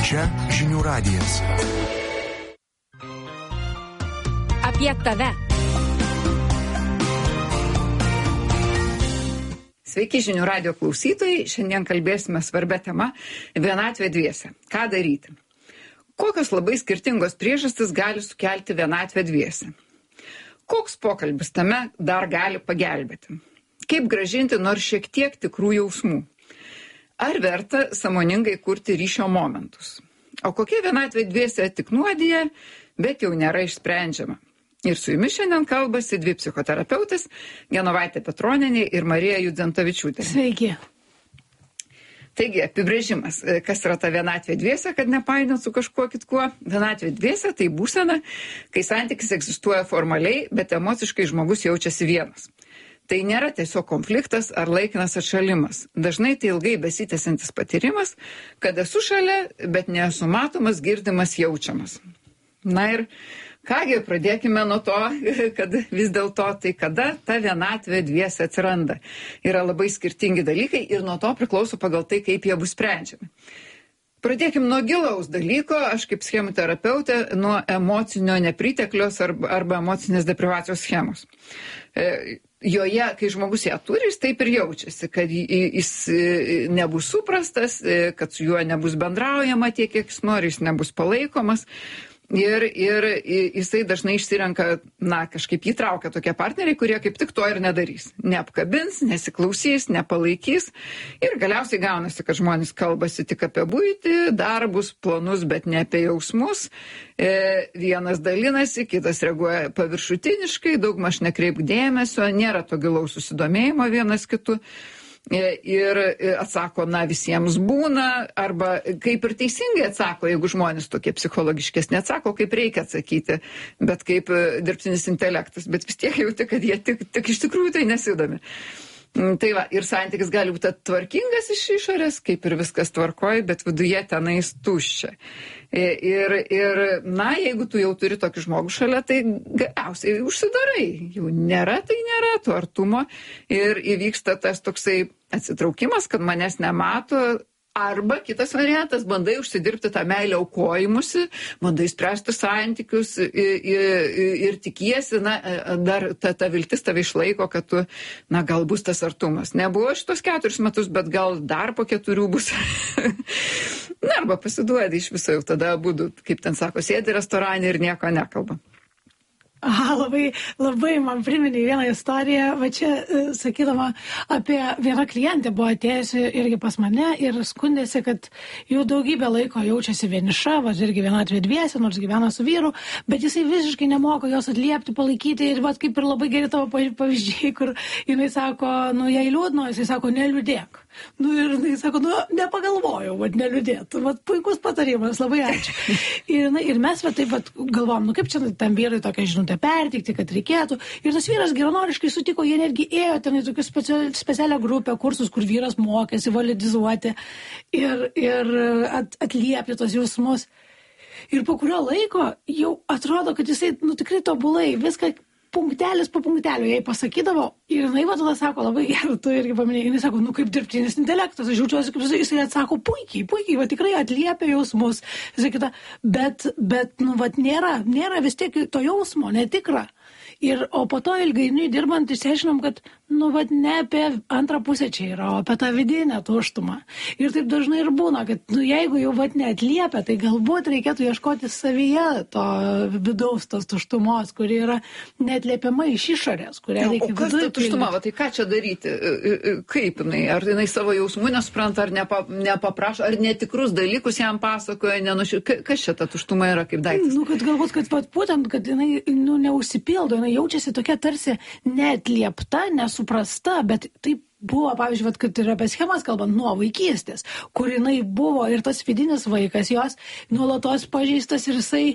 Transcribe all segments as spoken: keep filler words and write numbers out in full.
Čia Žinių radijas. Apie tave. Sveiki Žinių radijo klausytojai, šiandien kalbėsime svarbia tema – vienatvė dviese. Ką daryti? Kokios labai skirtingos priežastys gali sukelti vienatvę dviese? Koks pokalbis tame dar gali pagelbėti? Kaip grąžinti nors šiek tiek tikrų jausmų? Ar verta sąmoningai kurti ryšio momentus? O kokia vienatvė dviese tik nuodija, bet jau nėra išsprendžiama? Ir su jumis šiandien kalbasi dvi psichoterapeutės, Genovaitė Petronienė ir Marija Judzentavičiūtė. Sveiki. Taigi, apibrėžimas, kas yra ta vienatvė dviese, kad nepainiot su kažkuo kitkuo. Vienatvė dviese tai būsena, kai santykis egzistuoja formaliai, bet emociškai žmogus jaučiasi vienas. Tai nėra tiesiog konfliktas ar laikinas atšalimas. Dažnai tai ilgai besitęsiantis patyrimas, kad esu šalia, bet nesu matomas, girdimas, jaučiamas. Na ir kągi, pradėkime nuo to, kad vis dėlto tai kada ta vienatvė dviese atsiranda. Yra labai skirtingi dalykai ir nuo to priklauso pagal tai, kaip jie bus sprendžiami. Pradėkim nuo gilaus dalyko, aš kaip schemų terapeutė, nuo emocinio nepriteklios arba, arba emocinės deprivacijos schemos. E, joje, kai žmogus ją turi, jis taip ir jaučiasi, kad jis nebus suprastas, kad su juo nebus bendraujama tiek, kiek jis nori, jis nebus palaikomas. Ir, ir jisai dažnai išsirenka, na, kažkaip įtraukia tokie partneriai, kurie kaip tik to ir nedarys. Neapkabins, nesiklausys, nepalaikys. Ir galiausiai gaunasi, kad žmonės kalbasi tik apie buitį, darbus, planus, bet ne apie jausmus. E, vienas dalinasi, kitas reaguoja paviršutiniškai, daugmaž nekreipk dėmesio, nėra to gilaus susidomėjimo vienas kitu. Ir atsako, na, visiems būna, arba kaip ir teisingai atsako, jeigu žmonės tokie psichologiškesni atsako, kaip reikia atsakyti, bet kaip dirbtinis intelektas, bet vis tiek jauti, kad jie tik, tik iš tikrųjų tai nesidomi. Tai va, ir santykis gali būti tvarkingas iš išorės, kaip ir viskas tvarkoja, bet viduje tenais tuščia. Ir, ir, na, jeigu tu jau turi tokį žmogų šalia, tai galiausiai užsidarai. Jau nėra, tai nėra to artumo ir įvyksta tas toksai atsitraukimas, kad manęs nemato. Arba kitas variantas, bandai užsidirbti tą meilę aukojimusi, bandai spręsti santykius ir, ir, ir tikiesi, na, dar ta, ta viltis tave išlaiko, kad tu, na, gal bus tas artumas. Nebuvo šitos keturis metus, bet gal dar po keturių bus. Na, arba pasiduodi iš viso jau tada abudu, kaip ten sako, sėdi restorane ir nieko nekalba. Aha, labai, labai man priminė vieną istoriją, va čia sakydama apie vieną klientę buvo atėjusi irgi pas mane ir skundėsi, kad jau daugybę laiko jaučiasi vieniša, va irgi vienatvė dviese, nors gyvena su vyru, bet jisai visiškai nemoko jos atliepti, palaikyti ir va kaip ir labai geri tavo pavyzdžiai, kur jinai sako, nu jei liūdno, jisai sako, neliūdėk. Nu ir jinai sako, nu nepagalvojau, va neliūdėt. Va puikus patarimas, labai ačiū. Ir, na, ir mes va taip va galvom, nu kaip čia tam vyrui tokia žinutė pertikti, kad reikėtų. Ir tas vyras geranoriškai sutiko, jie netgi ėjo ten į tokią specialią grupę, kursus, kur vyras mokėsi validizuoti ir, ir at, atliepti tos jausmus. Ir po kurio laiko jau atrodo, kad jisai, nu tikrai tobulai, viską punktelis po punktelio jai pasakydavo ir jinai va tada sako, labai gerai, tu irgi paminėjai, jinai sako, nu kaip dirbtinis intelektas, aš jaučiuosi, kaip jisai atsako puikiai, puikiai, va tikrai atliepia jausmus, visai kita, bet, bet, nu, va nėra, nėra vis tiek to jausmo, netikra. Ir, o po to ilgainiui dirbant išsiaiškinom, kad, nu, va, ne apie antrą pusę čia yra, o apie tą vidinę tuštumą. Ir taip dažnai ir būna, kad, nu, jeigu jau, va, neatliepia, tai galbūt reikėtų ieškoti savyje to vidaus tos tuštumos, kuri yra neatliepiama iš išorės, kurią reikia viduje. O kas ta tuštuma, va, tai ką čia daryti? Kaip jinai? Ar jinai savo jausmų nesupranta, ar nepa, nepaprašo, ar netikrus dalykus jam pasakoja, nenuši... Kas čia ta tuštuma yra kaip daiktas? Nu, kad galbūt, kad va, būtent, kad jinai, nu, neužsipildo, jinai jaučiasi tokia tarsi neatliepta, nesuprasta, bet taip buvo, pavyzdžiui, vat, kad ir apie schemas kalbant, nuo vaikystės, kur jinai buvo ir tas vidinis vaikas, jos nuolatos pažeistas ir jisai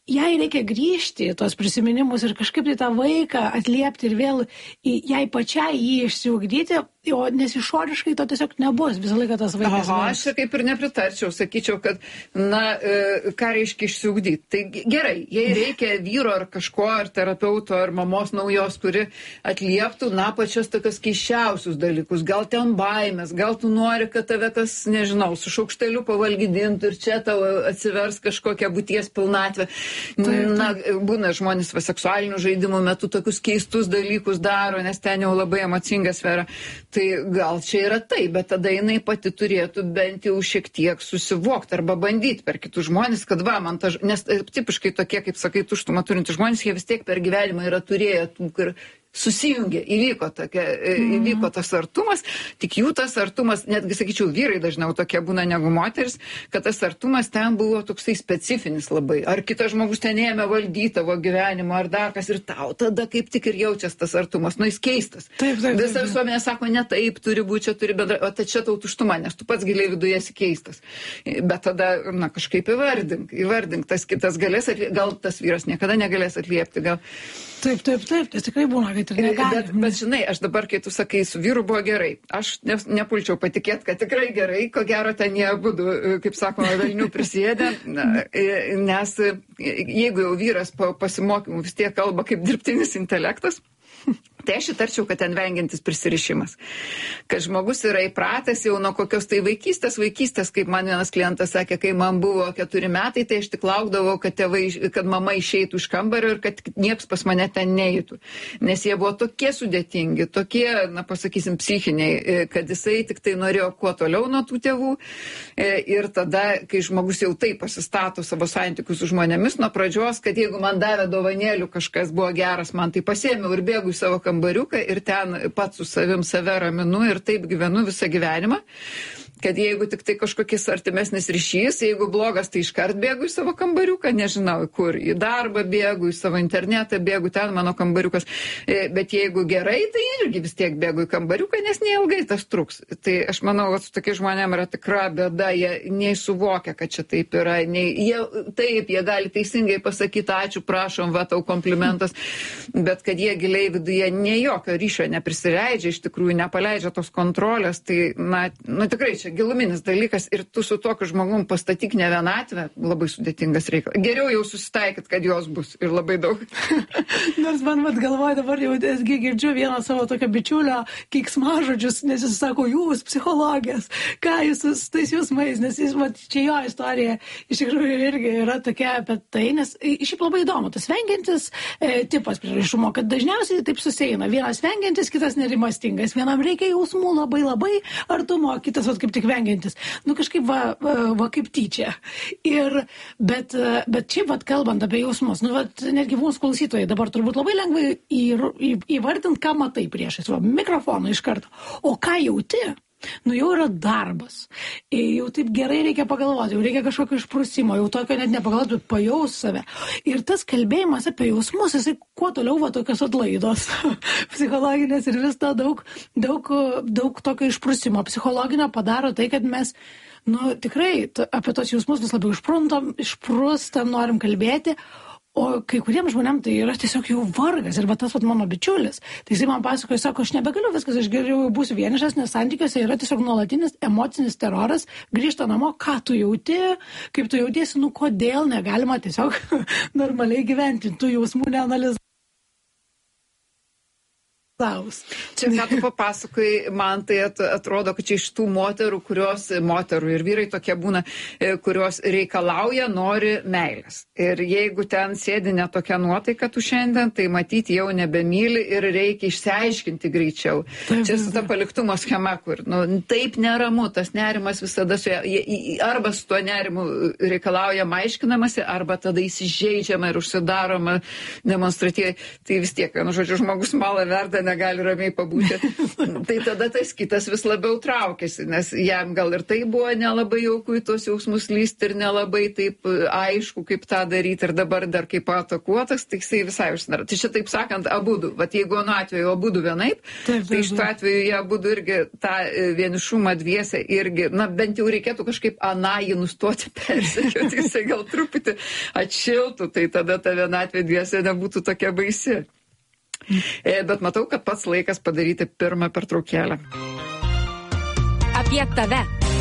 jai reikia grįžti į tos prisiminimus ir kažkaip tai tą vaiką atliepti ir vėl į, jai pačiai jį išsiugdyti, o nes išoriškai to tiesiog nebus, visą laiką tas vaikas. Aha, aš kaip ir nepritarčiau, sakyčiau, kad, na, ką reiškia išsiugdyti. Tai gerai, jei reikia vyro ar kažko, ar terapeuto, ar mamos naujos, kuri atlieptų, na, pačios tokios keiščiausius dalykus, gal ten baimės, gal tu nori, kad tave kas, nežinau, su šaukšteliu pavalgydintų ir čia tau atsivers kažkokią būties pilnatvę. Na, būna žmonės va, seksualinių žaidimų metu tokius keistus dalykus daro, nes ten jau labai emocinga sfera. Tai gal čia yra tai, bet tada jinai pati turėtų bent jau šiek tiek susivokti arba bandyti per kitus žmonės, kad va, man ta, nes tipiškai tokie, kaip sakai, tuštumą turintys žmonės, jie vis tiek per gyvenimą yra turėję tų, kur susijungė, įvyko, tokia, įvyko tas artumas, tik jų tas artumas, netgi sakyčiau, vyrai dažniau tokie būna negu moteris, kad tas artumas ten buvo toksai specifinis labai. Ar kitas žmogus ten ėmė valdyti tavo gyvenimą, ar dar kas ir tau, tada kaip tik ir jaučias tas artumas, nu jis keistas. Taip, taip, Visa visuomenė sako, ne taip turi būti, čia turi bendra, o tai čia tau tuštuma, nes tu pats giliai viduje esi keistas. Bet tada, na, kažkaip įvardink, įvardink, tas kitas galės, atlie... gal tas vyras niekada negalės atliepti, gal. Taip, taip, taip, tas tikrai būna, kad ir negali. Bet, bet žinai, aš dabar, kai tu sakai, su vyru buvo gerai, aš ne, nepulčiau patikėti, kad tikrai gerai, ko gero ten jie abudu, kaip sakoma, velnių prisėdė, nes jeigu jau vyras po pasimokymų vis tiek kalba kaip dirbtinis intelektas, tai aš įtarčiau, kad ten vengiantis prisirišimas. Kad žmogus yra įpratęs jau nuo kokios tai vaikystės, vaikystės, kaip man vienas klientas sakė, kai man buvo keturi metai, tai aš tik laukdavau, kad, tėvai, kad mama išeitų iš kambario ir kad nieks pas mane ten neįtų. Nes jie buvo tokie sudėtingi, tokie, na pasakysim, psichiniai, kad jisai tik tai norėjo kuo toliau nuo tų tėvų. Ir tada, kai žmogus jau taip pasistato savo santykius su žmonėmis nuo pradžios, kad jeigu man davė dovanėlių kažkas buvo geras, man tai pasėmiau ir bėgu į savo kambariuką ir ten pats su savim save raminu ir taip gyvenu visą gyvenimą, kad jeigu tik tai kažkokis artimesnis ryšys, jeigu blogas, tai iškart bėgu į savo kambariuką, nežinau kur, į darbą bėgu, į savo internetą bėgu, ten mano kambariukas, bet jeigu gerai, tai irgi vis tiek bėgu į kambariuką, nes neilgai tas truks. Tai aš manau, kad su tokiais žmonėm yra tikra bėda, jie nei suvokia, kad čia taip yra, nei, jie, taip, jie gali teisingai pasakyti, ačiū, prašom, va tau komplimentas, bet kad jie giliai viduje nei jokio ryšio neprisileidžia, iš tikrųjų nepaleidžia tos kontrolės, tai, na, nu tikrai čia giluminis dalykas ir tu su tokiu žmogum pastatyk ne vienatvę, labai sudėtingas reikalas. Geriau jau susitaikyt, kad jos bus ir labai daug. Nors man vat galvoju dabar jau girdžiu vieną savo tokią bičiulio keiksmažodžius, nes jis sako, jūs psichologės, ką jūs su tais jausmais, nes jis, vat, čia jo istorija iš tikrųjų irgi yra tokia apie tai, nes šiaip labai įdomu, tas vengiantis e, tipas prieraišumo, kad dažniausiai taip susieina, vienas vengiantis, kitas nerimastingas, vienam reikia jausmų labai labai artumo, kitas vat, kaip tik vengiantis. Nu kažkaip va, va, va kaip tyčia. Ir, bet, bet šiaip vat kalbant apie jausmus, nu vat netgi mūsų klausytojai dabar turbūt labai lengvai į, į, įvardint, ką matai priešais, va, mikrofoną iš karto. O ką jauti? Nu jau yra darbas. Jau taip gerai reikia pagalvoti, jau reikia kažkokio išprusimo, jau tokio net nepagalvoti, bet pajaus save. Ir tas kalbėjimas apie jausmus, jisai kuo toliau va tokios atlaidos psichologinės ir vis to daug, daug, daug tokio išprusimo psichologinio padaro tai, kad mes, nu tikrai t- apie tos jausmus vis labiau išpruntam, išprustam, norim kalbėti. O kai kuriems žmonėms tai yra tiesiog jau vargas. Ir va tas vat mano bičiulis, tai jisai man pasakoja, sako, aš nebegaliu viskas, aš geriau būsiu vienišas, nes santykiuose yra tiesiog nuolatinis emocinis teroras, grįžta namo, ką tu jauti, kaip tu jautiesi, nu kodėl negalima tiesiog normaliai gyventi, tų jausmų neanalizuoti. Čia, ką tu papasakai, man tai atrodo, kad čia iš tų moterų, kurios, moterų ir vyrai tokie būna, kurios reikalauja, nori meilės. Ir jeigu ten sėdi ne tokia nuotaika tu šiandien, tai matyti jau nebemyli ir reikia išsiaiškinti greičiau. Taip, čia su ta paliktumo schema, kur, nu, taip neramu, tas nerimas visada su, arba su tuo nerimu reikalaujama aiškinamasi, arba tada įsižeidžiama ir užsidaroma demonstratyviai. Tai vis tiek, nu, žodžiu, žmogus malą verda negali ramiai pabūti. Tai tada tas kitas vis labiau traukiasi, nes jam gal ir tai buvo nelabai jauku į tos jausmus lysti ir nelabai taip aišku, kaip tą daryti, ir dabar dar kaip atakuotas, tai jisai visai užsinara. Tai čia taip sakant, abudu. Vat jeigu nuo atveju abudu vienaip, taip, taip, tai iš to atveju jie abudu irgi tą vienišumą dviese irgi, na bent jau reikėtų kažkaip aną jį nustoti persekioti, jisai gal truputį atšiltų, tai tada ta vienatvė dviese nebūtų tokia baisi. Bet matau, kad pats laikas padaryti pirmą pertraukėlę. Apie tave.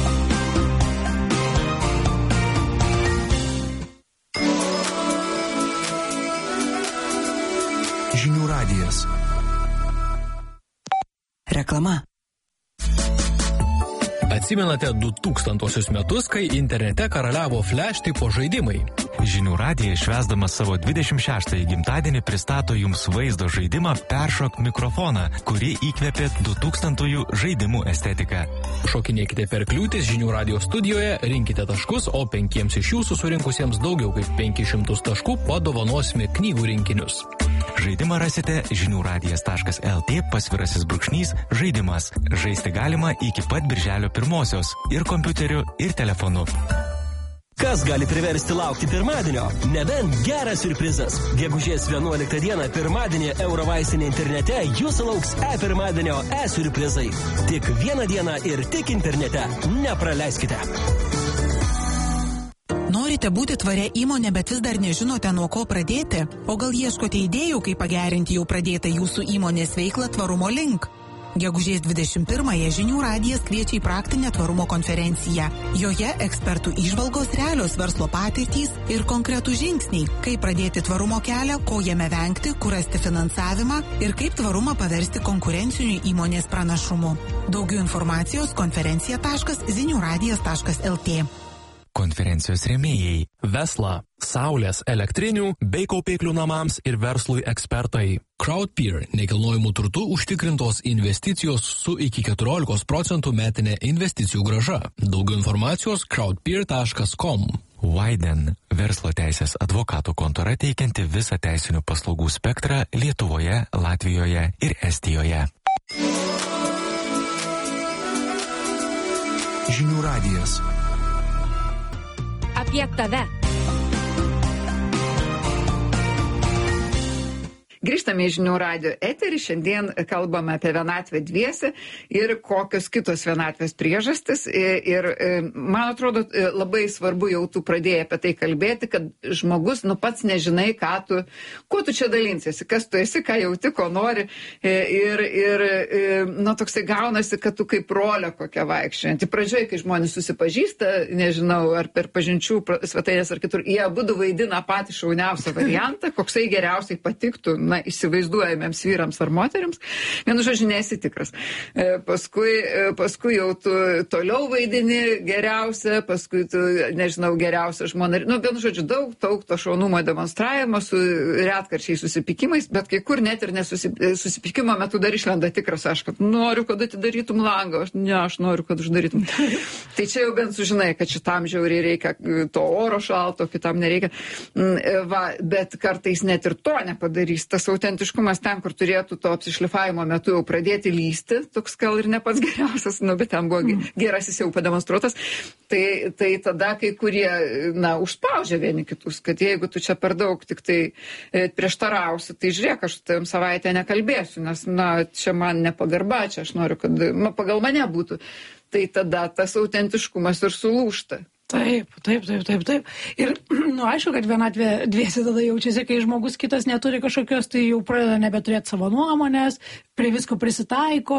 Žinių radijas. Reklama. Atsimenate du tūkstantuosius metus, kai internete karaliavo flash tipo žaidimai. Žinių radijas švęsdamas savo dvidešimt šeštąjį gimtadienį pristato jums vaizdo žaidimą Peršok mikrofoną, kuri įkvėpė du tūkstantųjų žaidimų estetiką. Šokinėkite per kliūtis Žinių radijos studijoje, rinkite taškus, o penkiems iš jūsų surinkusiems daugiau kaip penkis šimtus taškų padovanosime knygų rinkinius. Žaidimą rasite žiniųradijas taškas lt pasvirasis brūkšnys žaidimas. Žaisti galima iki pat birželio pirmosios ir kompiuteriu, ir telefonu. Kas gali priversti laukti pirmadienio? Nebent geras siurprizas. Gegužės vienuoliktą dieną pirmadienį Eurovaistinė internete jūsų lauks e-pirmadienio e-siurprizai. Tik vieną dieną ir tik internete. Nepraleiskite. Norite būti tvaria įmonė, bet vis dar nežinote, nuo ko pradėti? O gal ieškote idėjų, kaip pagerinti jau pradėtą jūsų įmonės veiklą tvarumo link? Gegužės dvidešimt pirmąją Žinių radijas kviečia į praktinę tvarumo konferenciją. Joje ekspertų įžvalgos, realios verslo patirtys ir konkretų žingsniai, kaip pradėti tvarumo kelią, ko jame vengti, kur rasti finansavimą ir kaip tvarumą paversti konkurenciniu įmonės pranašumu. Daugiau informacijos konferencija taškas ziniųradijas taškas lt. Konferencijos rėmėjai Vesla, saulės, elektrinių bei kaupiklių namams ir verslui ekspertai. Crowdpeer, nekilnojimų turtų užtikrintos investicijos su iki keturiolikos procentų metinė investicijų grąža. Daugiau informacijos crowdpeer taškas com. Widen, verslo teisės advokatų kontora teikianti visą teisinių paslaugų spektrą Lietuvoje, Latvijoje ir Estijoje. Žinių radijas. Apie tave. Grįžtame į Žinių radijo eterį, šiandien kalbame apie vienatvę dviese ir kokios kitos vienatvės priežastis. Ir man atrodo labai svarbu, jau tu pradėjai apie tai kalbėti, kad žmogus, nu pats nežinai, ką tu, kuo tu čia dalinsiesi, kas tu esi, ką jauti, ko nori. Ir, ir nu toksai gaunasi, kad tu kaip rolė kokia vaikščiojant. Pradžioje, kai žmonės susipažįsta, nežinau, ar per pažinčių svetainės ar kitur, jie abudu vaidina patį šauniausią variantą, koksai geriausiai patiktų, na, įsivaizduojamiems vyrams ar moteriams. Vienu žodžiu, nesi tikras. E, paskui, e, paskui jau tu toliau vaidini geriausią, paskui tu, nežinau, geriausią žmoną. Nu, vienu žodžiu, daug, daug to šaunumo demonstravimo su retkarčiais susipykimais, bet kai kur net ir nesusipykimo metu dar išlenda tikras aš, kad noriu, kad atidarytum langą, aš, ne, aš noriu, kad uždarytum. Tai čia jau bent sužinai, kad šitam žiauriai reikia to oro šalto, kitam nereikia. Va, bet kartais net ir to nepadarys. Tas autentiškumas ten, kur turėtų to apsišlifavimo metu jau pradėti lysti, toks gal ir ne pats geriausias, nu, bet ten buvo gerasis jau pademonstruotas, tai, tai tada kai kurie, na, užspaudžia vieni kitus, kad jeigu tu čia per daug tik tai e, prieštarausi, tai žiūrėk, aš tavim savaitę nekalbėsiu, nes, na, čia man nepagarba, čia aš noriu, kad ma, pagal mane būtų. Tai tada tas autentiškumas ir sulūžta. Taip, taip, taip, taip, taip. Ir, nu, aišku, kad vienatvė dviese tada jaučiasi, kai žmogus kitas neturi kažkokios, tai jau pradeda nebeturėti savo nuomonės, prie visko prisitaiko,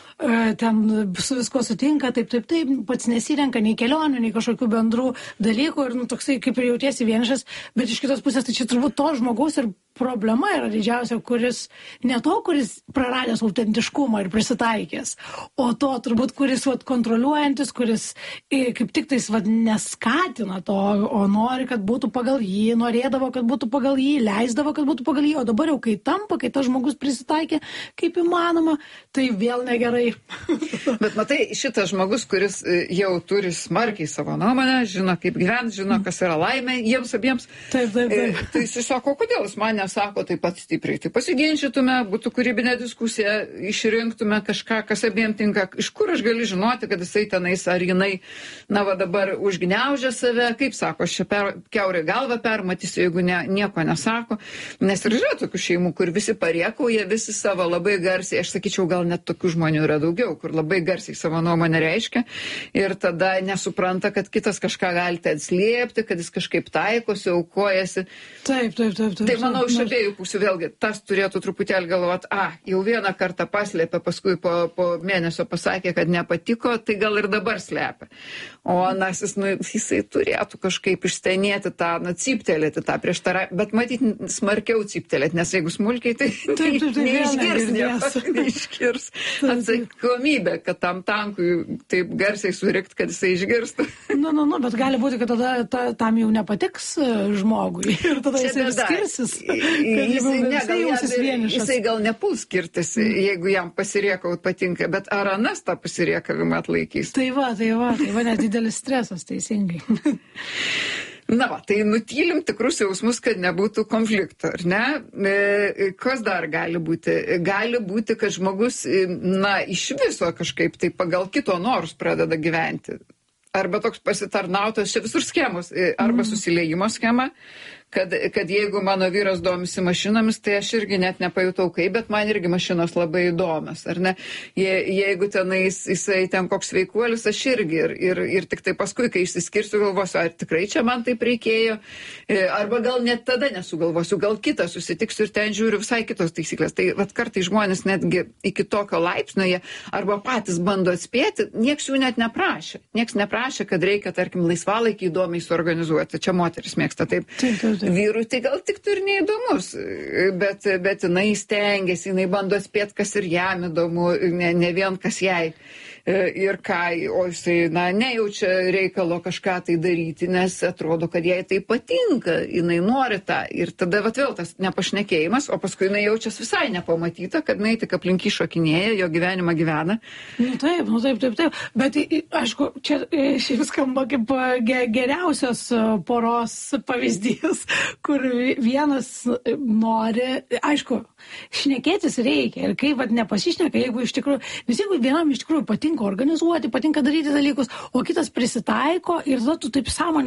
ten su visko sutinka, taip, taip, taip, pats nesirenka nei kelionių, nei kažkokių bendrų dalykų ir, nu, toksai kaip ir jautiesi vienišas, bet iš kitos pusės tai čia turbūt to žmogaus ir problema yra didžiausia, kuris ne to, kuris praradęs autentiškumą ir prisitaikęs, o to turbūt, kuris vat, kontroliuojantis, kuris kaip tik tais vat, neskatina to, o nori, kad būtų pagal jį, norėdavo, kad būtų pagal jį, leisdavo, kad būtų pagal jį, o dabar jau kai tampa, kai tas žmogus prisitaikė, kaip įmanoma, tai vėl negerai. Bet matai, šitas žmogus, kuris jau turi smarkiai savo nuomonę, žino kaip gyventi, žino, kas yra laimė jiems abiems. Taip, taip, taip. Tai jis sako, kodėl jis man nesako taip pat stipriai. Tai pasiginčytume, būtų kūrybinė diskusija, išrinktume kažką, kas abiem tinka. Iš kur aš galiu žinoti, kad jisai tenais ar jinai, na va dabar užgniaužia save, kaip sako, aš čia per, kiaurai galvą permatysiu, jeigu ne, nieko nesako. Nes ir yra tokių šeimų, kur visi pariekauja, visi savo labai garsiai, aš sakyčiau, gal net tokių žmonių yra daugiau, kur labai garsiai savo nuomonę reiškia ir tada nesupranta, kad kitas kažką galite atslėpti, kad jis kažkaip taikosi, aukojasi. Taip, taip, taip. taip tai manau, iš taip, abiejų pusių vėlgi, tas turėtų truputėlį galvoti, a, jau vieną kartą paslėpė, paskui po, po mėnesio pasakė, kad nepatiko, tai gal ir dabar slepia. O anasis, nu, jisai turėtų kažkaip išstenėti tą, na, cyptelėti tą prieštarą, bet matyti smarkiau cyptelėti, nes jeigu smulkiai, tai, taip, taip, taip, tai neišgirs, nieko, neišgirs atsakomybė, kad tam tankui taip garsiai surikt, kad jisai išgirstų. Nu, nu, nu, bet gali būti, kad tada ta, tam jau nepatiks žmogui ir tada jisai skirsis. Jisai, ne, gal, jisai, jisai gal nepuls skirtis, jeigu jam pasiriekaut patinka, bet ar anas tą pasiriekavimą atlaikys? Tai va, tai va, tai va, net didelis stresas, teisingai. Na va, tai nutylim tikrus jausmus, kad nebūtų konflikto, ar ne? E, kas dar gali būti? Gali būti, kad žmogus, na, iš viso kažkaip tai pagal kito norus pradeda gyventi. Arba toks pasitarnautas, čia visur schemos, arba susiliejimo schema, kad, kad jeigu mano vyras domisi mašinomis, tai aš irgi net nepajutau kaip, bet man irgi mašinos labai įdomios, ar ne? Je, jeigu tenais jisai ten koks veikuolis, aš irgi ir, ir, ir tik tai paskui, kai išsiskirsiu, galvosiu, ar tikrai čia man taip reikėjo, arba gal net tada nesugalvosiu, gal kitą susitiksiu ir ten žiūriu visai kitos taisyklės. Tai vat kartai žmonės netgi iki tokio laipsnio jie arba patys bando atspėti, nieks jų net neprašė. Nieks neprašė, kad reikia, tarkim, laisvalaikį įdomiai suorganizuoti. Čia moteris mėgsta taip. Taip, taip, taip. Vyrui tai gal tik tu ir neįdomus, bet, bet jinai stengiasi, jinai bando atspėti, kas ir jam įdomu, ne, ne vien kas jai. Ir ką, o jisai, na, nejaučia reikalo kažką tai daryti, nes atrodo, kad jai tai patinka, jinai nori tą. Ir tada vat vėl tas nepašnekėjimas, o paskui jinai jaučias visai nepamatyta, kad jinai tik aplink jį šokinėja, jo gyvenimą gyvena. Nu taip, nu taip, taip, taip. Bet, aišku, čia šiaip skamba kaip geriausios poros pavyzdys, kur vienas nori, aišku, šnekėtis reikia. Ir kai vat nepasišneka, jeigu iš tikrųjų, nes jeigu vienam iš tikrųjų patinka organizuoti, patinka daryti dalykus, o kitas prisitaiko ir tada tu taip sąmonė